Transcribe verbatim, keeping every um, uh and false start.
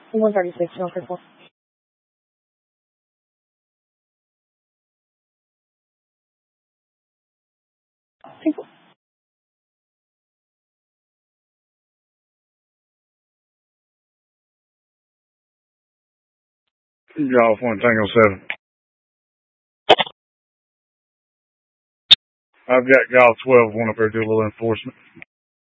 one thirty-six, John Crystal. Golf one Tango seven. I've got Golf twelve, one up there, do a little enforcement.